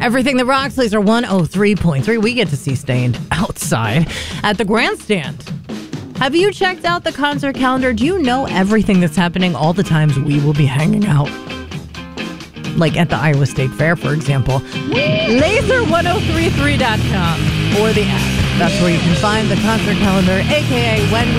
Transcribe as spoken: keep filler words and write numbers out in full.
Everything that rocks, Laser one oh three point three. We get to see Stained outside at the grandstand. Have you checked out the concert calendar? Do you know everything that's happening all the times we will be hanging out? Like at the Iowa State Fair, for example. laser ten thirty-three dot com or the app. That's where you can find the concert calendar, a k a when we